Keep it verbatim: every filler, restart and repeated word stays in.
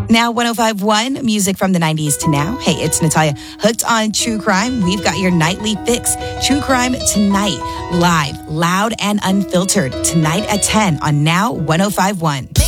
Now, one oh five point one, music from the nineties to now. Hey, it's Natalia. Hooked on true crime. We've got your nightly fix. True crime tonight. Live, loud, and unfiltered. Tonight at ten on Now one oh five point one.